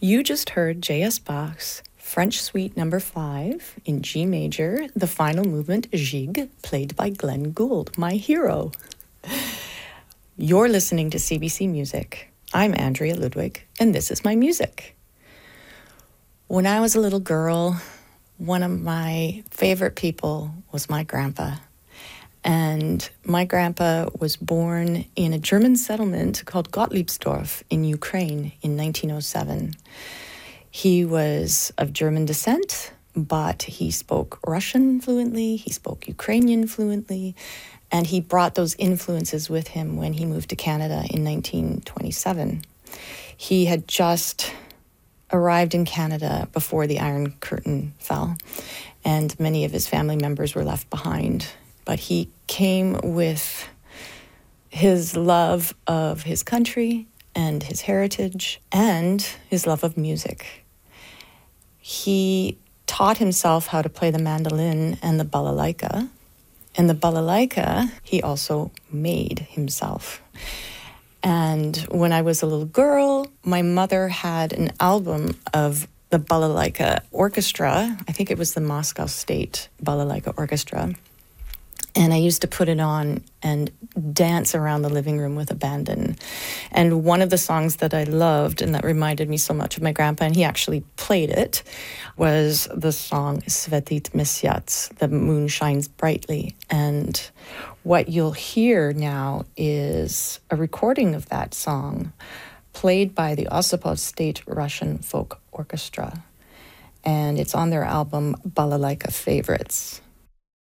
You just heard J.S. Bach's French Suite No. 5 in G major, the final movement, Gigue, played by Glenn Gould, my hero. You're listening to CBC Music. I'm Andrea Ludwig, and this is my music. When I was a little girl, one of my favorite people was my grandpa. And my grandpa was born in a German settlement called Gottliebsdorf in Ukraine in 1907. He was of German descent, but he spoke Russian fluently, he spoke Ukrainian fluently, and he brought those influences with him when he moved to Canada in 1927. He had just arrived in Canada before the Iron Curtain fell, and many of his family members were left behind. But he came with his love of his country and his heritage and his love of music. He taught himself how to play the mandolin and the balalaika. And the balalaika he also made himself. And when I was a little girl, my mother had an album of the balalaika orchestra. I think it was the Moscow State Balalaika Orchestra. And I used to put it on and dance around the living room with abandon. And one of the songs that I loved and that reminded me so much of my grandpa, and he actually played it, was the song Svetit Mesyats, The Moon Shines Brightly. And what you'll hear now is a recording of that song played by the Osipov State Russian Folk Orchestra. And it's on their album Balalaika Favorites.